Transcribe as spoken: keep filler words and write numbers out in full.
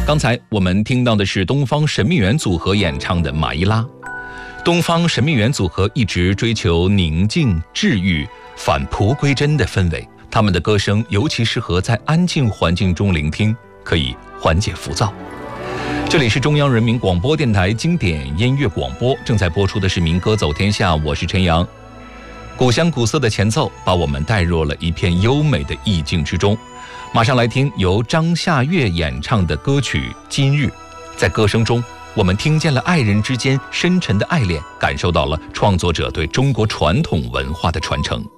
刚才我们听到的是东方神秘园组合演唱的《马伊拉》。东方神秘园组合一直追求宁静、治愈、返璞归真的氛围，他们的歌声尤其适合在安静环境中聆听，可以缓解浮躁。这里是中央人民广播电台经典音乐广播，正在播出的是民歌走天下，我是陈阳。古香古色的前奏把我们带入了一片优美的意境之中。马上来听由张夏月演唱的歌曲《今日》。在歌声中，我们听见了爱人之间深沉的爱恋，感受到了创作者对中国传统文化的传承。